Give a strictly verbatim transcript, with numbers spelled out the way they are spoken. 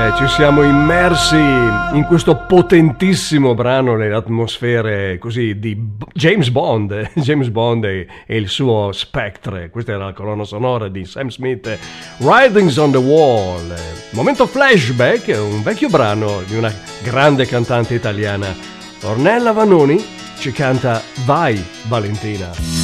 Eh, ci siamo immersi in questo potentissimo brano nelle atmosfere così di James Bond, James Bond e, e il suo Spectre. Questa era la colonna sonora di Sam Smith, Writings on the Wall. Momento flashback, un vecchio brano di una grande cantante italiana. Ornella Vanoni ci canta Vai Valentina.